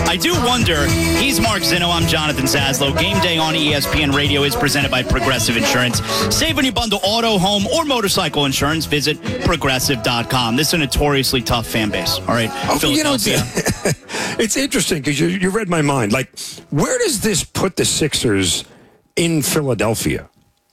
I do wonder, he's Mark Zinno, I'm Jonathan Zaslow. Game Day on ESPN Radio is presented by Progressive Insurance. Save when you bundle auto, home, or motorcycle insurance. Visit Progressive.com. This is a notoriously tough fan base, all right? It's interesting because you read my mind. Like, where does this put the Sixers in Philadelphia?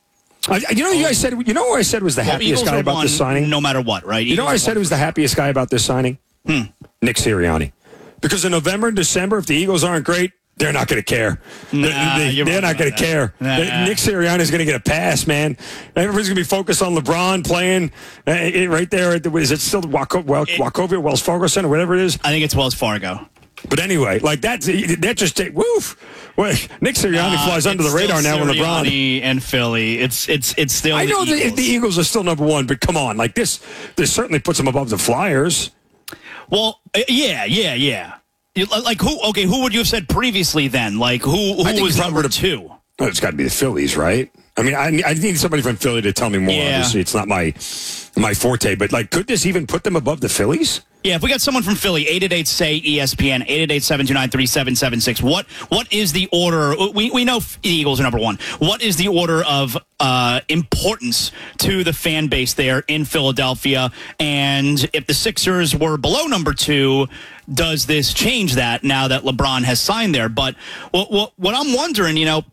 You guys said, you know who I said was the happiest guy about this signing? No matter what, right? You know who I said was the happiest guy about this signing? Nick Sirianni. Because in November and December, if the Eagles aren't great, they're not going to care. They're not going to care. Nick Sirianni is going to get a pass, man. Everybody's going to be focused on LeBron playing right there. Is it still Wachovia, Wells Fargo Center, whatever it is? I think it's Wells Fargo. But anyway, like that just woof. Well, Nick Sirianni flies under the radar now with LeBron and Philly. It's still. I know the Eagles are still number one, but come on, like this certainly puts them above the Flyers. Well, yeah. Like who? Okay, who would you have said previously then? Like who was number two? Well, it's got to be the Phillies, right? I mean, I need somebody from Philly to tell me more. Yeah. Obviously, it's not my forte, but like, could this even put them above the Phillies? Yeah, if we got someone from Philly, 888-SAY-ESPN, 888-729-3776. What is the order? We know the Eagles are number one. What is the order of importance to the fan base there in Philadelphia? And if the Sixers were below number two, does this change that now that LeBron has signed there? But what I'm wondering,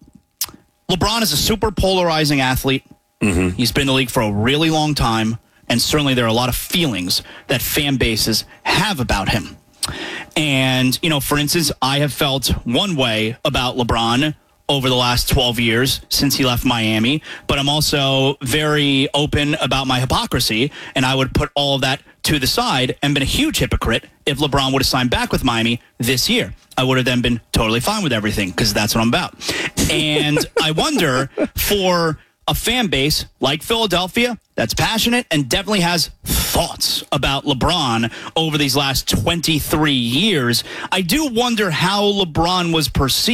LeBron is a super polarizing athlete. Mm-hmm. He's been in the league for a really long time. And certainly there are a lot of feelings that fan bases have about him. And, for instance, I have felt one way about LeBron over the last 12 years since he left Miami. But I'm also very open about my hypocrisy. And I would put all of that to the side and been a huge hypocrite if LeBron would have signed back with Miami this year. I would have then been totally fine with everything because that's what I'm about. And I wonder for a fan base like Philadelphia that's passionate and definitely has thoughts about LeBron over these last 23 years, I do wonder how LeBron was perceived.